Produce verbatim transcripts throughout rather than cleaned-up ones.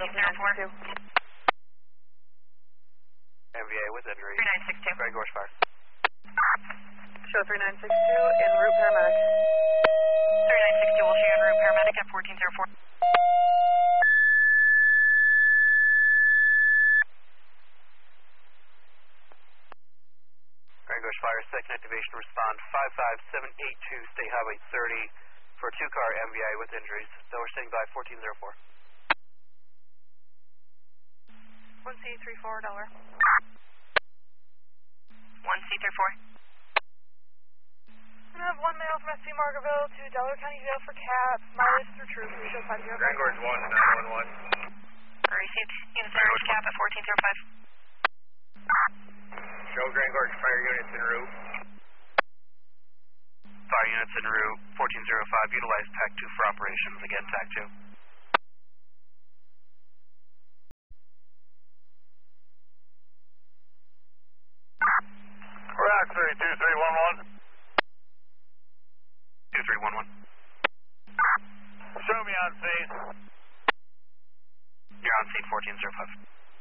fourteen zero four. M V A with injury. three nine six two. Greg Gorge fire. Show three nine six two, en route paramedic. three nine six two will show you en route paramedic at fourteen zero four. Greg Gorge fire, second activation, respond five five seven eight two, State Highway thirty for two car M V A with injuries. So we're standing by fourteen zero four. one C three four, Delaware. one C three four. We have one male from S P Margaretville to Delaware County Jail for CAPS. Mileage through Troop. We show five zero five. Greg Gorge one, nine one one. Received. Units en route cap at fourteen zero five. Show Grand Gorge fire units en route. Fire units en route, fourteen zero five, utilize TAC two for operations. Again, TAC two. Rock three two three one one. two three one one. Show me on scene. You're on scene fourteen zero five.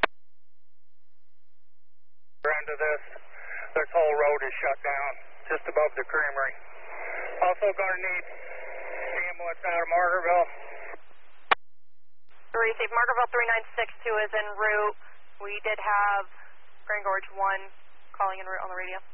Into this, this whole road is shut down, just above the creamery. Also going to need ambulance out of Margaretville. Received. Margaretville three nine six two is en route. We did have Grand Gorge one calling en route on the radio.